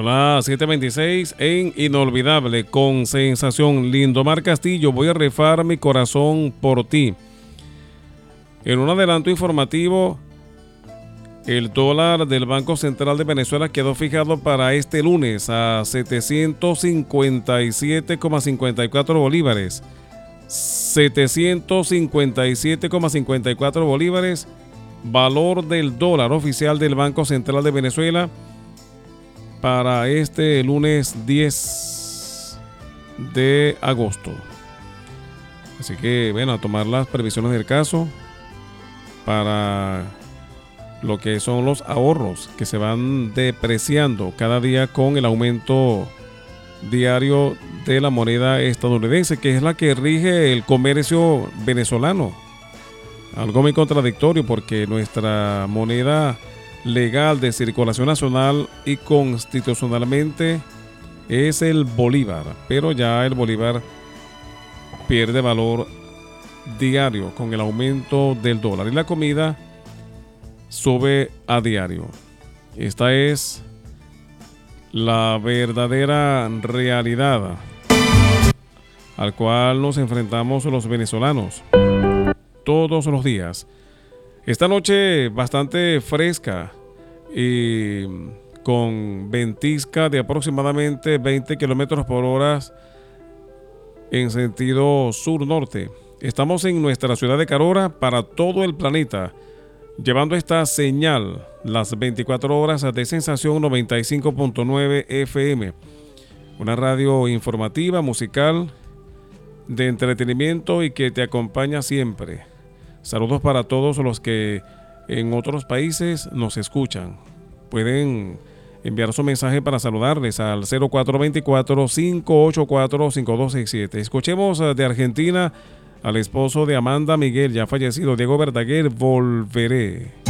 Son las 7:26 en Inolvidable con sensación. Lindomar Castillo, voy a rifar mi corazón por ti. En un adelanto informativo, el dólar del Banco Central de Venezuela quedó fijado para este lunes a 757,54 bolívares. 757,54 bolívares, valor del dólar oficial del Banco Central de Venezuela para este lunes 10 de agosto. Así que, bueno, a tomar las previsiones del caso para lo que son los ahorros que se van depreciando cada día con el aumento diario de la moneda estadounidense, que es la que rige el comercio venezolano. Algo muy contradictorio porque nuestra moneda legal de circulación nacional y constitucionalmente es el bolívar, pero ya el bolívar pierde valor diario con el aumento del dólar y la comida sube a diario. Esta es la verdadera realidad al cual nos enfrentamos los venezolanos todos los días. Esta noche bastante fresca y con ventisca de aproximadamente 20 kilómetros por hora en sentido sur-norte. Estamos en nuestra ciudad de Carora para todo el planeta, llevando esta señal las 24 horas de Sensación 95.9 FM. Una radio informativa, musical, de entretenimiento y que te acompaña siempre. Saludos para todos los que en otros países nos escuchan. Pueden enviar su mensaje para saludarles al 0424-584-5267. Escuchemos de Argentina al esposo de Amanda Miguel, ya fallecido, Diego Verdaguer, Volveré.